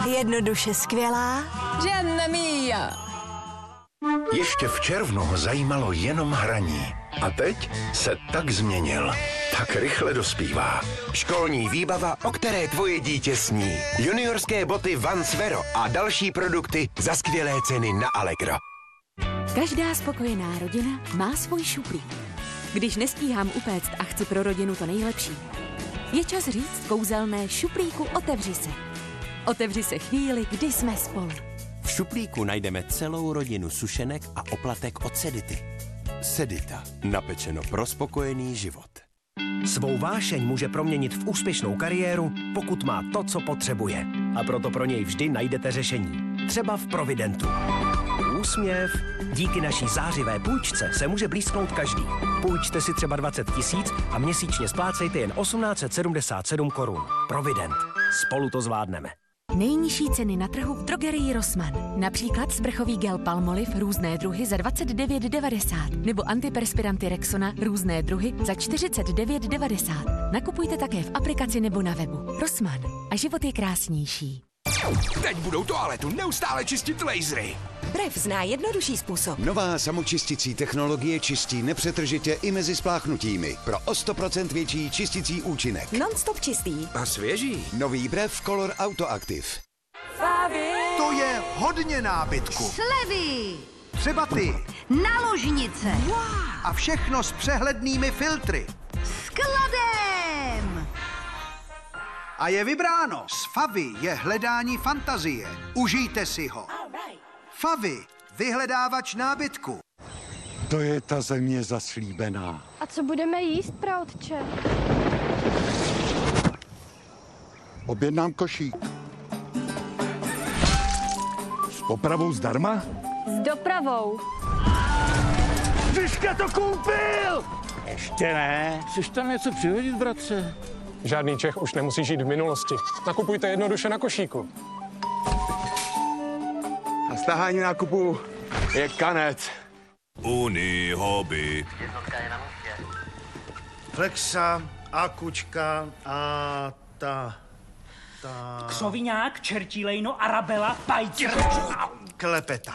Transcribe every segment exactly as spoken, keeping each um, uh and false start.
Jednoduše skvělá. Gianna mia. Ještě v červnu ho zajímalo jenom hraní. A teď se tak změnil. Tak rychle dospívá. Školní výbava, o které tvoje dítě sní. Juniorské boty Vans Vero a další produkty za skvělé ceny na Allegro. Každá spokojená rodina má svůj šuplík. Když nestíhám upéct a chci pro rodinu to nejlepší, je čas říct kouzelné šuplíku otevři se. Otevři se chvíli, kdy jsme spolu. V šuplíku najdeme celou rodinu sušenek a oplatek od Sedity. Sedita. Napečeno pro spokojený život. Svou vášeň může proměnit v úspěšnou kariéru, pokud má to, co potřebuje. A proto pro něj vždy najdete řešení. Třeba v Providentu. Úsměv. Díky naší zářivé půjčce se může blízknout každý. Půjčte si třeba dvacet tisíc a měsíčně splácejte jen osmnáct set sedmdesát sedm korun. Provident. Spolu to zvládneme. Nejnižší ceny na trhu v drogerii Rossmann. Například sprchový gel Palmolive různé druhy za dvacet devět devadesát nebo antiperspiranty Rexona různé druhy za čtyřicet devět devadesát. Nakupujte také v aplikaci nebo na webu. Rossmann. A život je krásnější. Teď budou toaletu neustále čistit lasery. Brev zná jednodušší způsob. Nová samočisticí technologie čistí nepřetržitě i mezi spláchnutími. Pro o sto procent větší čisticí účinek. Non-stop čistý. A svěží. Nový Brev Color Autoactive. To je hodně nábytku. Slevy. Třeba ty. Naložnice. Wow. A všechno s přehlednými filtry. Skladem. A je vybráno. S Favy je hledání fantazie. Užijte si ho. Favy, vyhledávač nábytku. To je ta země zaslíbená. A co budeme jíst, praotče? Objednám košík. S popravou zdarma? S dopravou. Tyška to koupil! Ještě ne. Chceš tam něco přihodit, bratře? Žádný Čech už nemusí žít v minulosti. Nakupujte jednoduše na košíku. A stahání nákupu je kanec. Uni hobby. Flexa, akučka a ta... ta... Křoviňák, čertílejno, arabela, pajtěr... Klepeta.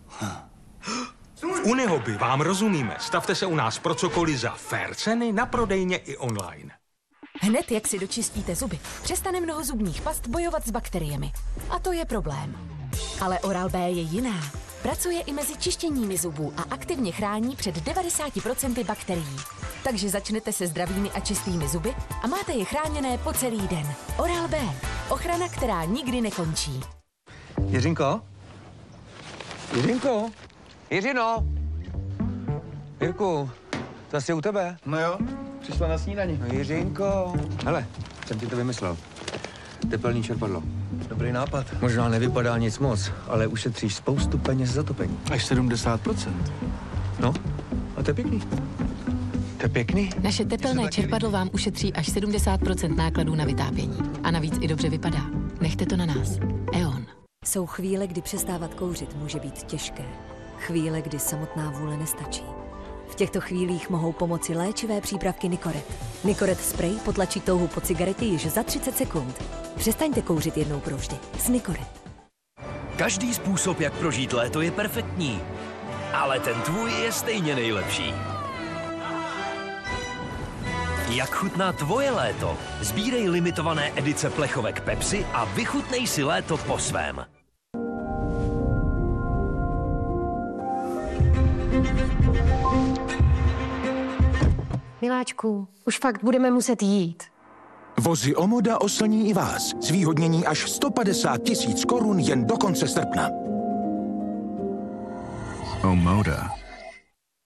V Unihobby vám rozumíme. Stavte se u nás pro cokoliv za fair ceny na prodejně i online. Hned, jak si dočistíte zuby, přestane mnoho zubních past bojovat s bakteriemi. A to je problém. Ale Oral-B je jiná. Pracuje i mezi čištěními zubů a aktivně chrání před devadesáti procenty bakterií. Takže začnete se zdravými a čistými zuby a máte je chráněné po celý den. Oral-B. Ochrana, která nikdy nekončí. Jiřinko? Jiřinko? Jiřino? Jirku, to asi u tebe. No jo, přišla na snídani. No, Jiřinko. Hele, jsem ti to vymyslel. Tepelný čerpadlo. Dobrý nápad. Možná nevypadá nic moc, ale ušetříš spoustu peněz za topení. Až sedmdesát procent. No, a to je pěkný. To je pěkný. Naše tepelné čerpadlo vám ušetří až sedmdesát procent nákladů na vytápění. A navíc i dobře vypadá. Nechte to na nás. E O N. Jsou chvíle, kdy přestávat kouřit může být těžké. Chvíle, kdy samotná vůle nestačí. V těchto chvílích mohou pomoci léčivé přípravky Nicoret. Nicoret spray potlačí touhu po cigaretě již za třicet sekund. Přestaňte kouřit jednou provždy s Nicoret. Každý způsob, jak prožít léto, je perfektní. Ale ten tvůj je stejně nejlepší. Jak chutná tvoje léto? Sbírej limitované edice plechovek Pepsi a vychutnej si léto po svém. Miláčku, už fakt budeme muset jít. Vozy Omoda oslní i vás. Zvýhodnění až sto padesát tisíc korun jen do konce srpna. Omoda.